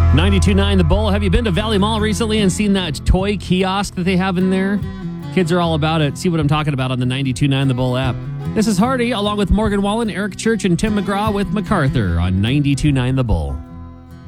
92.9 The Bull. Have you been to Valley Mall recently and seen that toy kiosk that they have in there? Kids are all about it. See what I'm talking about on the 92.9 The Bull app. This is Hardy, along with Morgan Wallen, Eric Church, and Tim McGraw with MacArthur on 92.9 The Bull.